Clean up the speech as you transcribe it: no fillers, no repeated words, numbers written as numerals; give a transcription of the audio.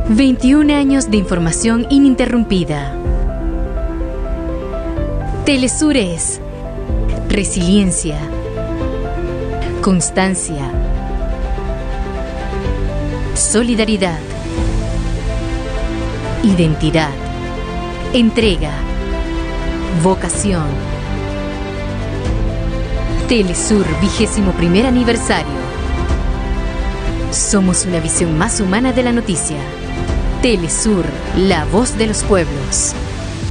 21 años de información ininterrumpida. Telesur es resiliencia, constancia, solidaridad, identidad, entrega, vocación. Telesur 21º aniversario. Somos una visión más humana de la noticia. Telesur, la voz de los pueblos.